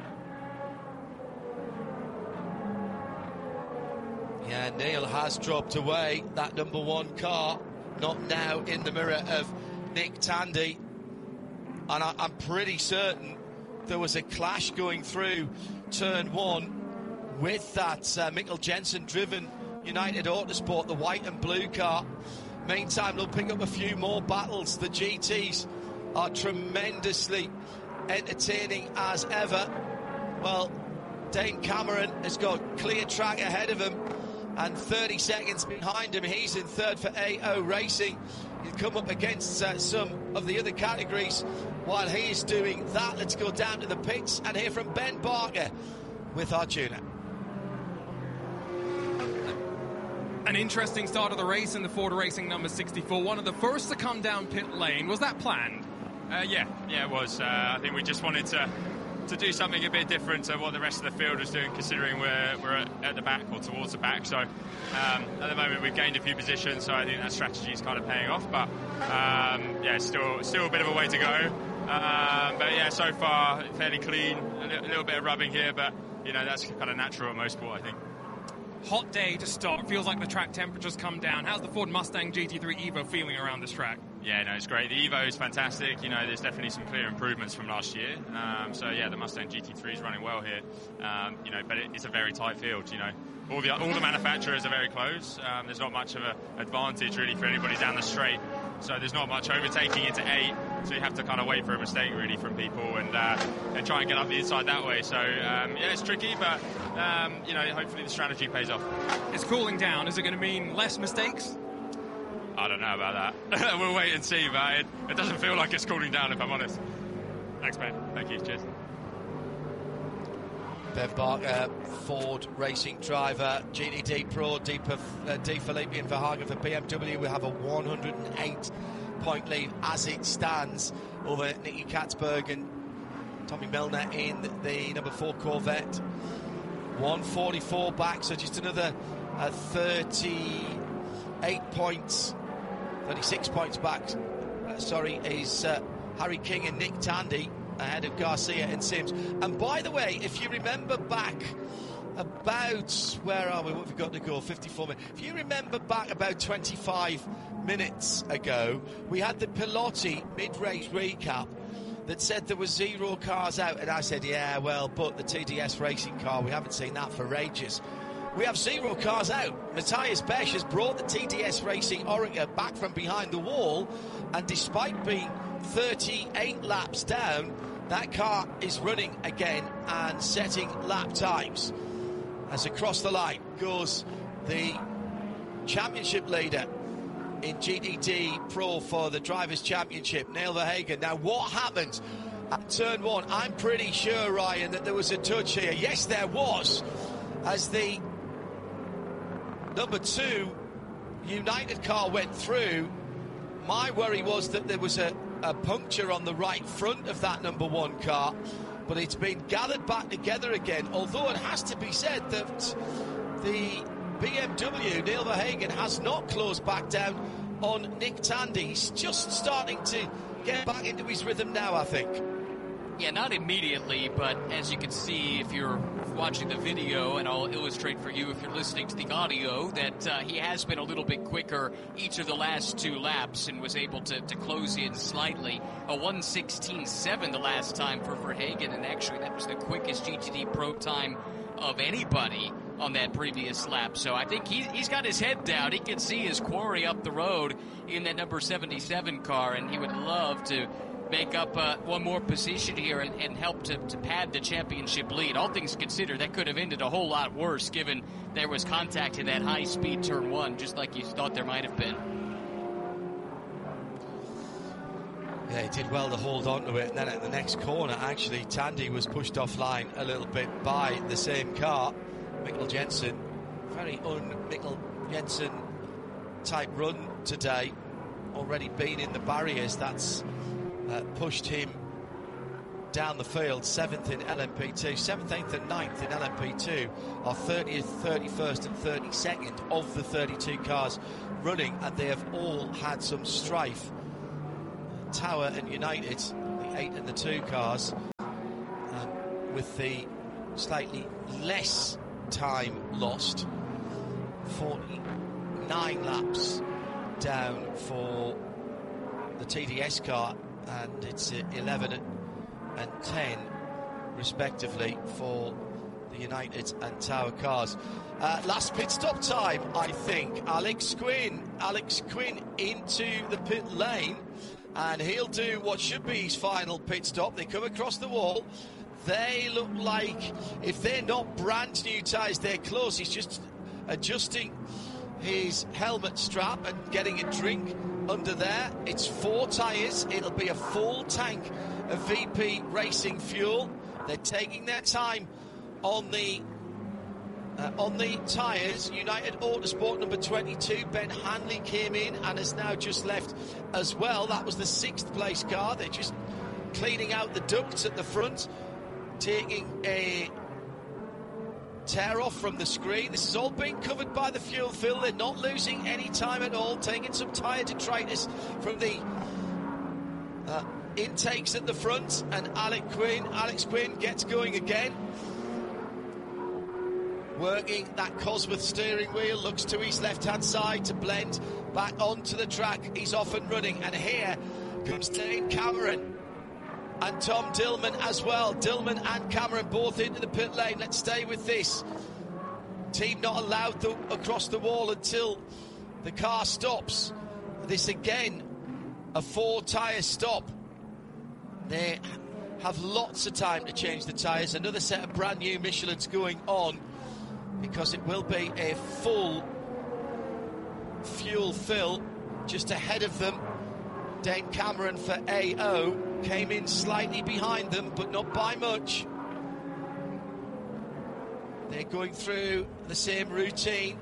Yeah, Neil has dropped away. That number one car, not now in the mirror of Nick Tandy. And I, I'm pretty certain there was a clash going through turn one with that uh, Mikkel Jensen-driven United Autosport, the white and blue car. Meantime, they'll pick up a few more battles. The G Ts are tremendously entertaining as ever. Well, Dane Cameron has got clear track ahead of him, and thirty seconds behind him, he's in third for A O Racing. He'll come up against uh, some of the other categories while he is doing that. Let's go down to the pits and hear from Ben Barker with Arjuna. An interesting start of the race in the Ford Racing number sixty-four. One of the first to come down pit lane. Was that planned? Uh, yeah, yeah, it was. Uh, I think we just wanted to to do something a bit different to what the rest of the field was doing, considering we're we're at, at the back or towards the back. So um, at the moment we've gained a few positions, so I think that strategy is kind of paying off. But um, yeah, still still a bit of a way to go. Um, but yeah, so far fairly clean. A little, a little bit of rubbing here, but you know that's kind of natural at motorsport, I think. Hot day to start. Feels like the track temperature's come down. How's the Ford Mustang G T three Evo feeling around this track? Yeah, no, it's great. The Evo is fantastic. You know, there's definitely some clear improvements from last year. Um, so yeah, the Mustang G T three is running well here. Um, you know, but it, it's a very tight field. You know, all the all the manufacturers are very close. Um, there's not much of an advantage really for anybody down the straight. So there's not much overtaking into eight. So you have to kind of wait for a mistake really from people and uh, and try and get up the inside that way. So um, yeah, it's tricky, but um, you know, hopefully the strategy pays off. It's cooling down. Is it going to mean less mistakes? I don't know about that. We'll wait and see, but it, it doesn't feel like it's cooling down, if I'm honest. Thanks, man. Thank you. Cheers. Ben Barker, Ford Racing driver, G T D Pro, De Filippi and Verhagen for B M W. We have a one hundred eight point lead as it stands over Nicky Katzberg and Tommy Milner in the number four Corvette. one forty-four back, so just another uh, thirty-eight points, thirty-six points back. Uh, sorry, is uh, Harry King and Nick Tandy ahead of Garcia and Sims. And by the way, if you remember back about, where are we, what have we got to go, fifty-four minutes. If you remember back about twenty-five minutes ago, we had the Pilotti mid-race recap that said there were zero cars out, and I said, yeah, well, but the T D S racing car, we haven't seen that for ages. We have zero cars out. Matthias Besch has brought the T D S Racing Oreca back from behind the wall, and despite being thirty-eight laps down, that car is running again and setting lap times. As across the line goes the championship leader in G T D Pro for the Drivers' Championship, Neil Verhagen. Now, what happened at turn one? I'm pretty sure, Ryan, that there was a touch here. Yes, there was, as the number two United car went through. My worry was that there was a, a puncture on the right front of that number one car, but it's been gathered back together again, although it has to be said that the B M W, Neil Verhagen, has not closed back down on Nick Tandy. He's just starting to get back into his rhythm now, I think. Yeah, not immediately, but as you can see if you're watching the video, and I'll illustrate for you if you're listening to the audio, that uh, he has been a little bit quicker each of the last two laps and was able to, to close in slightly. A one sixteen seven the last time for Verhagen, and actually that was the quickest G T D Pro time of anybody on that previous lap. So I think he, he's got his head down. He can see his quarry up the road in that number seventy-seven car, and he would love to make up uh, one more position here and, and help to, to pad the championship lead. All things considered, that could have ended a whole lot worse given there was contact in that high-speed turn one, just like you thought there might have been. Yeah, he did well to hold on to it, and then at the next corner, actually, Tandy was pushed offline a little bit by the same car. Mikkel Jensen, very un-Mikkel Jensen type run today, already been in the barriers. That's uh, pushed him down the field, seventh in L M P two, seventh, eighth and ninth in L M P two, are thirtieth, thirty-first and thirty-second of the thirty-two cars running, and they have all had some strife. Tower and United, the eight and the two cars, um, with the slightly less time lost, forty-nine laps down for the T D S car, and it's eleven and ten respectively for the United and Tower cars. Uh, last pit stop time, I think. Alex Quinn, Alex Quinn into the pit lane, and he'll do what should be his final pit stop. They come across the wall. They look like, if they're not brand new tyres, they're close. He's just adjusting his helmet strap and getting a drink under there. It's four tyres. It'll be a full tank of V P Racing fuel. They're taking their time on the Uh, on the tyres. United Autosport number twenty-two, Ben Hanley, came in and has now just left as well. That was the sixth place car. They're just cleaning out the ducts at the front, taking a tear off from the screen. This has all been covered by the fuel fill. They're not losing any time at all, taking some tyre detritus from the uh, intakes at the front, and Alex Quinn, Alex Quinn gets going again. Working that Cosworth steering wheel, looks to his left-hand side to blend back onto the track. He's off and running, and here comes Dane Cameron and Tom Dillman as well. Dillman and Cameron both into the pit lane. Let's stay with this. Team not allowed to, across the wall until the car stops. This again, a four-tyre stop. They have lots of time to change the tyres. Another set of brand new Michelins going on, because it will be a full fuel fill just ahead of them. Dane Cameron for A O came in slightly behind them, but not by much. They're going through the same routine.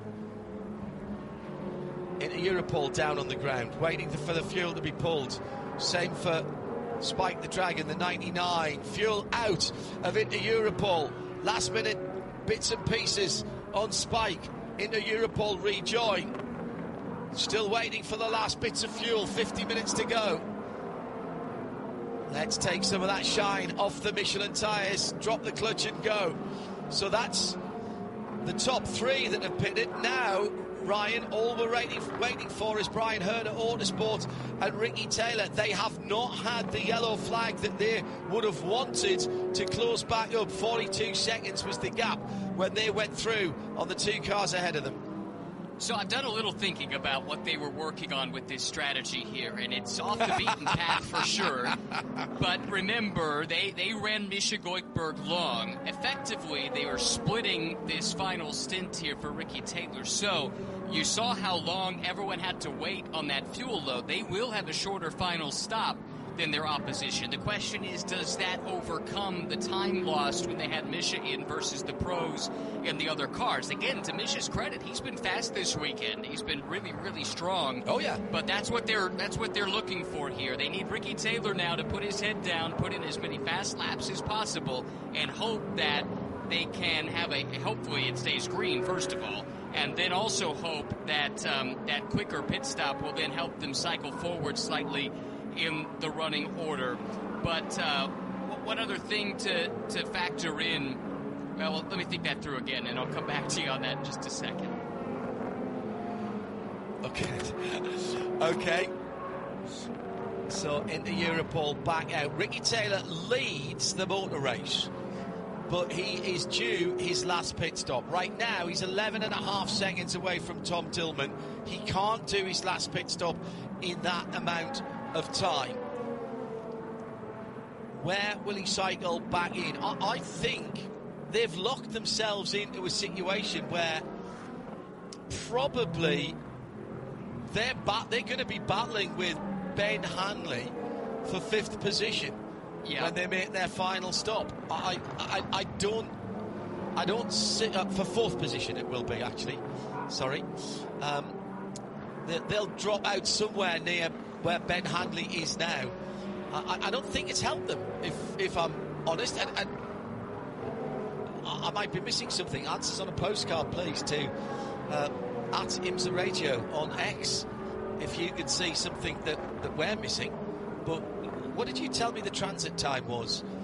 Into Europol down on the ground, waiting for the fuel to be pulled. Same for Spike the Dragon, the ninety-nine. Fuel out of Into Europol. Last minute bits and pieces on Spike. Into Europol rejoin. Still waiting for the last bits of fuel. fifty minutes to go. Let's take some of that shine off the Michelin tyres. Drop the clutch and go. So that's the top three that have pitted. Now, Ryan, all we're waiting, waiting for is Brian Herd at Autosport and Ricky Taylor. They have not had the yellow flag that they would have wanted to close back up. forty-two seconds was the gap when they went through on the two cars ahead of them. So I've done a little thinking about what they were working on with this strategy here, and it's off the beaten path for sure. But remember, they, they ran Misha Goikhberg long. Effectively, they were splitting this final stint here for Ricky Taylor. So you saw how long everyone had to wait on that fuel load. They will have a shorter final stop than their opposition. The question is, does that overcome the time lost when they had Misha in versus the pros and the other cars? Again, to Misha's credit, he's been fast this weekend. He's been really, really strong. Oh yeah. But that's what they're that's what they're looking for here. They need Ricky Taylor now to put his head down, put in as many fast laps as possible, and hope that they can have a, hopefully it stays green, first of all, and then also hope that um, that quicker pit stop will then help them cycle forward slightly in the running order. But uh, what other thing to, to factor in? Well, let me think that through again, and I'll come back to you on that in just a second. Okay. Okay. So into Europol, back out. Ricky Taylor leads the motor race. but he is due his last pit stop. Right now, he's eleven and a half seconds away from Tom Tillman. He can't do his last pit stop in that amount of time. Where will he cycle back in? I, I think they've locked themselves into a situation where probably they're, ba- they're going to be battling with Ben Hanley for fifth position yeah. when they make their final stop. I, I, I don't, I don't sit up for fourth position. It will be actually. Sorry, um, they, they'll drop out somewhere near where Ben Hanley is now. I, I don't think it's helped them, if if I'm honest. And, and I, I might be missing something. Answers on a postcard, please, to uh, at IMSA Radio on X, if you could see something that, that we're missing. But what did you tell me the transit time was